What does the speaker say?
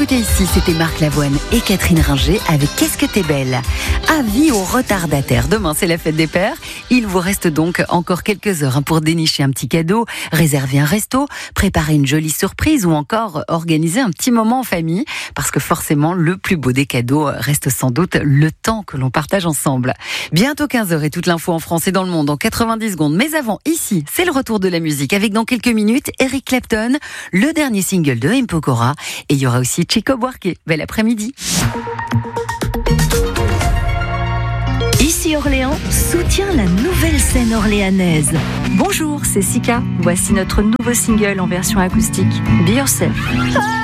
écouter ici, c'était Marc Lavoine et Catherine Ringer avec Qu'est-ce que t'es belle. Avis aux retardataires. Demain, c'est la fête des pères. Il vous reste donc encore quelques heures pour dénicher un petit cadeau, réserver un resto, préparer une jolie surprise ou encore organiser un petit moment en famille. Parce que forcément, le plus beau des cadeaux reste sans doute le temps que l'on partage ensemble. Bientôt 15h et toute l'info en France et dans le monde en 90 secondes. Mais avant, ici, c'est le retour de la musique avec dans quelques minutes Eric Clapton, le dernier single de M. Pokora. Et il y aura aussi Chico Buarque. Bel après-midi. Ici Orléans soutient la nouvelle scène orléanaise. Bonjour, c'est Sika. Voici notre nouveau single en version acoustique, Be Yourself.